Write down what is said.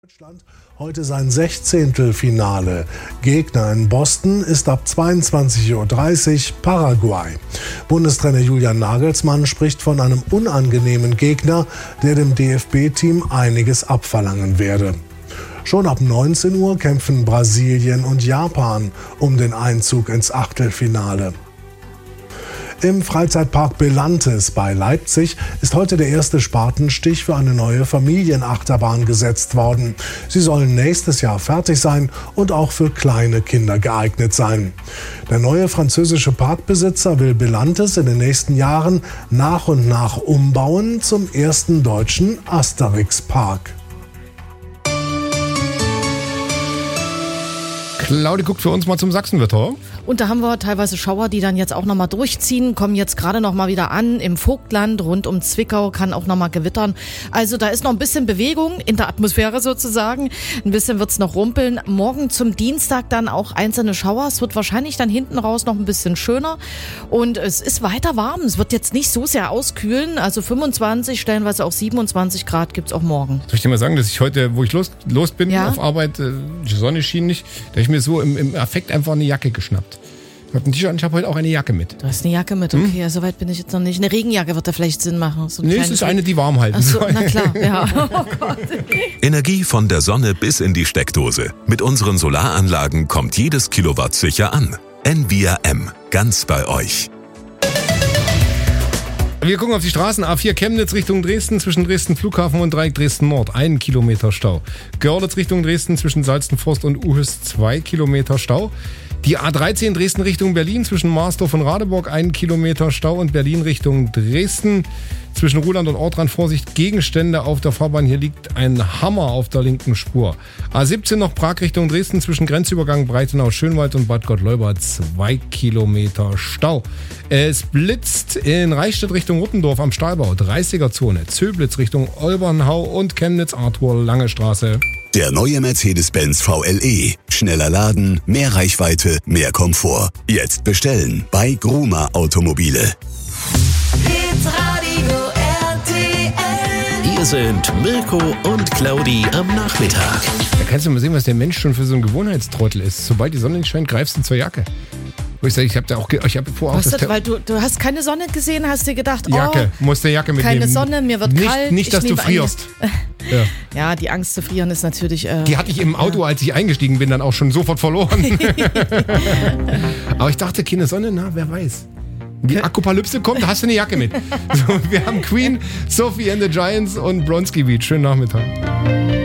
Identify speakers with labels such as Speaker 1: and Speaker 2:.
Speaker 1: Deutschland heute sein 16. Finale. Gegner in Boston ist ab 22:30 Uhr Paraguay. Bundestrainer Julian Nagelsmann spricht von einem unangenehmen Gegner, der dem DFB-Team einiges abverlangen werde. Schon ab 19 Uhr kämpfen Brasilien und Japan um den Einzug ins Achtelfinale. Im Freizeitpark Belantes bei Leipzig ist heute der erste Spatenstich für eine neue Familienachterbahn gesetzt worden. Sie sollen nächstes Jahr fertig sein und auch für kleine Kinder geeignet sein. Der neue französische Parkbesitzer will Belantes in den nächsten Jahren nach und nach umbauen zum ersten deutschen Asterix-Park.
Speaker 2: Claudi guckt für uns mal zum Sachsenwetter.
Speaker 3: Und da haben wir teilweise Schauer, die dann jetzt auch nochmal durchziehen, kommen jetzt gerade nochmal wieder an. Im Vogtland, rund um Zwickau, kann auch nochmal gewittern. Also da ist noch ein bisschen Bewegung in der Atmosphäre sozusagen. Ein bisschen wird's noch rumpeln. Morgen zum Dienstag dann auch einzelne Schauer. Es wird wahrscheinlich dann hinten raus noch ein bisschen schöner. Und es ist weiter warm. Es wird jetzt nicht so sehr auskühlen. Also 25, stellenweise auch 27 Grad gibt's auch morgen.
Speaker 2: Soll ich dir mal sagen, dass ich heute, wo ich los bin auf Arbeit, die Sonne schien nicht, da habe ich mir so im Affekt einfach eine Jacke geschnappt. Ich habe ein T-Shirt und ich habe heute auch eine Jacke mit.
Speaker 3: Du hast eine Jacke mit, okay, so weit bin ich jetzt noch nicht. Eine Regenjacke wird da vielleicht Sinn machen. So
Speaker 2: nee, es ist eine, die warm halten
Speaker 3: soll. Na klar, ja. Oh Gott.
Speaker 4: Energie von der Sonne bis in die Steckdose. Mit unseren Solaranlagen kommt jedes Kilowatt sicher an. Envia M, ganz bei euch.
Speaker 2: Wir gucken auf die Straßen. A4 Chemnitz Richtung Dresden, zwischen Dresden Flughafen und Dreieck Dresden Nord, 1 Kilometer Stau. Görlitz Richtung Dresden, zwischen Salzenforst und Uhüs, 2 Kilometer Stau. Die A13 Dresden Richtung Berlin, zwischen Marsdorf und Radeburg, 1 Kilometer Stau. Und Berlin Richtung Dresden, zwischen Ruhland und Ortrand, Vorsicht, Gegenstände auf der Fahrbahn. Hier liegt ein Hammer auf der linken Spur. A17 noch Prag Richtung Dresden, zwischen Grenzübergang Breitenau, Schönwald und Bad Gottleuba, 2 Kilometer Stau. Es blitzt in Reichstadt Richtung Ruppendorf am Stahlbau, 30er-Zone. Zöblitz Richtung Olbernhau und Chemnitz-Arthur, Lange Straße.
Speaker 4: Der neue Mercedes-Benz VLE. Schneller laden, mehr Reichweite, mehr Komfort. Jetzt bestellen bei Gruma Automobile.
Speaker 5: Hier sind Mirko und Claudi am Nachmittag.
Speaker 2: Da kannst du mal sehen, was der Mensch schon für so ein Gewohnheitstrottel ist. Sobald die Sonne nicht scheint, greifst du zur Jacke. Wo ich sage, ich habe vorher auch das...
Speaker 3: Weil du hast keine Sonne gesehen, hast dir gedacht,
Speaker 2: Jacke, musst eine Jacke mitnehmen.
Speaker 3: Keine Sonne, mir wird kalt.
Speaker 2: Nicht, dass du frierst.
Speaker 3: Ja, die Angst zu frieren ist natürlich...
Speaker 2: die hatte ich im Auto, als ich eingestiegen bin, dann auch schon sofort verloren. Aber ich dachte, keine Sonne, na, wer weiß. Die Apokalypse kommt, hast du eine Jacke mit. So, wir haben Queen, Sophie and the Giants und Bronski Beat. Schönen Nachmittag.